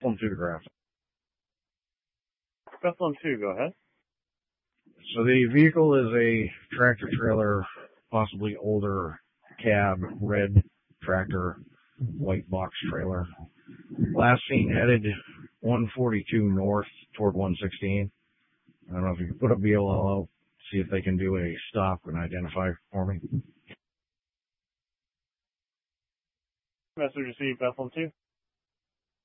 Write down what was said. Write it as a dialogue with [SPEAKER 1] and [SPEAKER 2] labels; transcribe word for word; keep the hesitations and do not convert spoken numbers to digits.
[SPEAKER 1] Bethlehem two to graph.
[SPEAKER 2] Bethlehem two, go ahead.
[SPEAKER 1] So the vehicle is a tractor trailer, possibly older cab, red tractor, white box trailer. Last seen headed one forty-two north toward one sixteen. I don't know if you can put up B L L O, see if they can do a stop and identify for me.
[SPEAKER 2] Message received, Bethlehem two.